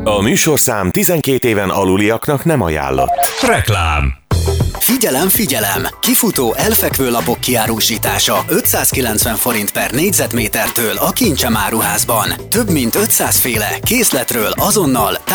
A műsorszám 12 éven aluliaknak nem ajánlott. Reklám. Figyelem, figyelem! Kifutó elfekvő lapok kiárusítása 590 forint per négyzetmétertől a Kincsem áruházban. Több mint 500 féle készletről azonnal